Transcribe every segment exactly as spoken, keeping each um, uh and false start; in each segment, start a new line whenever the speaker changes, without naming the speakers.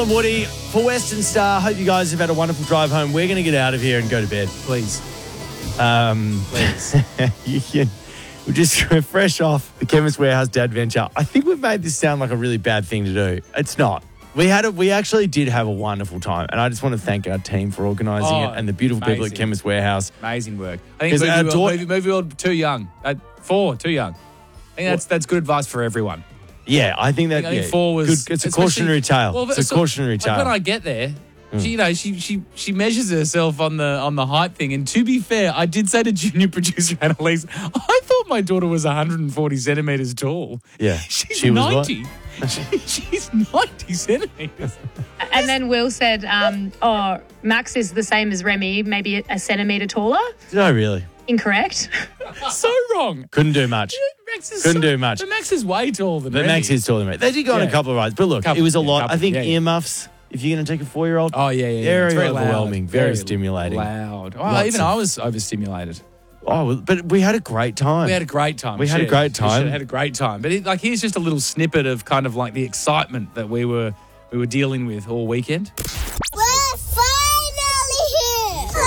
I'm Woody for Western Star. Hope you guys have had a wonderful drive home. We're going to get out of here and go to bed.
Please.
Um,
Please.
you can, we're just we're fresh off the Chemist Warehouse Dad Venture. I think we've made this sound like a really bad thing to do. It's not. We had a, we actually did have a wonderful time, and I just want to thank our team for organising
Oh,
it and the beautiful people at
amazing.
Chemist Warehouse.
Amazing work. I think
Is
movie
our
world,
daughter-
movie, movie world too young. Uh, four, too young. I think that's that's good advice for everyone.
Yeah, I think that
I think
yeah,
four was.
good. It's a
especially-
cautionary tale.
Well,
it's a
so-
cautionary
like
tale.
when I get there, she, you know, she she she measures herself on the on the height thing. And to be fair, I did say to junior producer Annalise, I thought my daughter was one hundred forty centimeters tall.
Yeah,
she's
she was what?
ninety. she, she's ninety centimeters.
And then Will said, um, oh, Max is the same as Remy, maybe a, a centimetre taller.
Did I really?
Incorrect.
So wrong.
Couldn't do much.
Max is
Couldn't
so,
do much.
But Max is way taller than
But
Remy.
Max is taller than me. They did go on a
Yeah.
couple of rides, but look,
Couple-
it was a
yeah,
lot.
couple,
I think
yeah, yeah.
earmuffs. If you're going to take a four-year-old,
Oh, yeah, yeah. yeah.
very
It's very
overwhelming,
loud.
very stimulating.
Loud. Oh,
Lots
even
of-
I was overstimulated.
Oh, well, but we had a great time.
We had a great time.
We had a
Shit.
great time.
We had a great time. But it, like, here's just a little snippet of kind of like the excitement that we were we were dealing with all weekend.
We're finally here!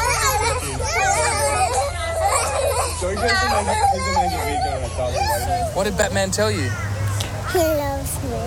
What did Batman tell you?
He loves me.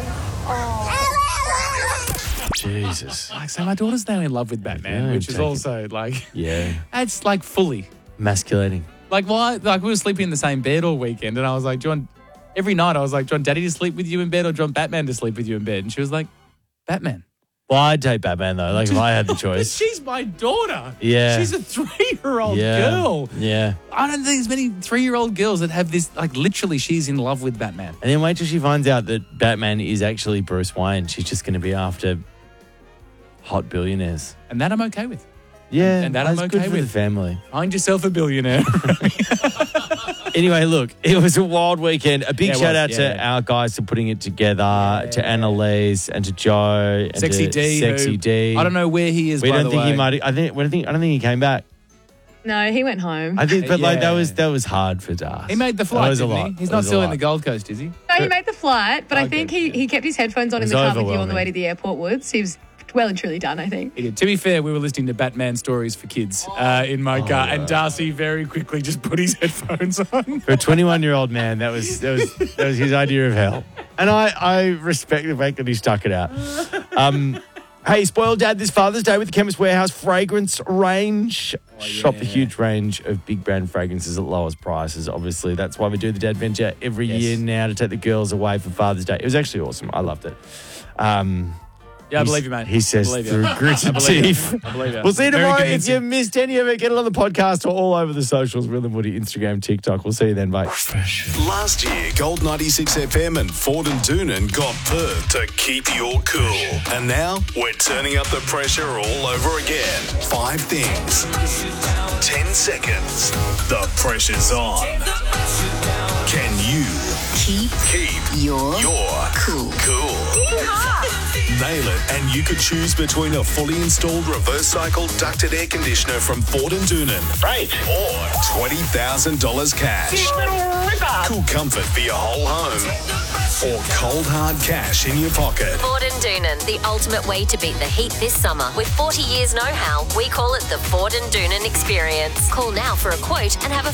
Jesus.
Like, so my daughter's now in love with Batman,
Yeah,
which is
take it.
also like,
Yeah.
it's like fully.
Emasculating.
Like, why? Like, we were sleeping in the same bed all weekend, and I was like, do you want, every night I was like, do you want Daddy to sleep with you in bed or do you want Batman to sleep with you in bed? And she was like, Batman.
Well, I'd take Batman, though. Like, if I had the
But
choice.
she's my daughter.
Yeah.
She's a three-year-old
Yeah.
girl.
Yeah.
I don't think there's many three-year-old girls that have this, like, literally she's in love with Batman.
And then wait till she finds out that Batman is actually Bruce Wayne. She's just going to be after hot billionaires.
And that I'm okay with.
Yeah.
And that I'm
that's
okay
good for
with.
the family.
Find yourself a billionaire.
Anyway, look, it was a wild weekend. A big
Yeah, it
shout
was,
out
yeah,
to
yeah.
our guys for putting it together, to Annalise and to Joe and
Sexy
to
D.
Sexy
who-
D.
I don't know where he is,
We
by
don't
the
think
way.
he might. I think. I don't think. I don't think he came back.
No, he went home.
I think, but like that
Yeah.
was that was hard for Das.
He made the
That
flight,
was a
didn't
lot.
he? He's
That
not
was a
still in
lot.
the Gold Coast, is he?
No, he made the flight, but I
Okay,
think he,
yeah.
he kept his headphones on
It
in the
was
car with you on the
overwhelming.
way to the airport, Woods. He was well and truly done, I think.
He did. To be fair, we were listening to Batman stories for kids uh, in my car, and Darcy very quickly just put his headphones on.
For a twenty-one-year-old man, that was that was that was his idea of hell, and I I respect the fact that he stuck it out. Um, hey, spoiled dad this Father's Day with the Chemist Warehouse fragrance range. Shop the
yeah.
huge range of big brand fragrances at lowest prices. Obviously, that's why we do the Dad Venture every
Yes.
year now to take the girls away for Father's Day. It was actually awesome. I loved it. Um,
Yeah, I
He's-
believe you, mate.
He says
I believe you.
through gritted
I believe you.
teeth.
I believe you.
We'll see you
Very
tomorrow. If
convincing.
you missed any of it, get it on the podcast or all over the socials. Will and Woody, Instagram, TikTok. We'll see you then. Bye.
Last year, Gold ninety-six F M and Ford and Doonan got Perth to keep your cool. And now, we're turning up the pressure all over again. Five things. Ten seconds. The pressure's on. Can you
Keep
keep
your
your
cool.
cool? Nail it, and you could choose between a fully installed reverse cycle ducted air conditioner from Ford and Doonan. Right. Or twenty thousand dollars cash. Cool comfort for your whole home. Or cold hard cash in your pocket.
Ford and Doonan, the ultimate way to beat the heat this summer. With forty years know-how, we call it the Ford and Doonan experience. Call now for a quote and have a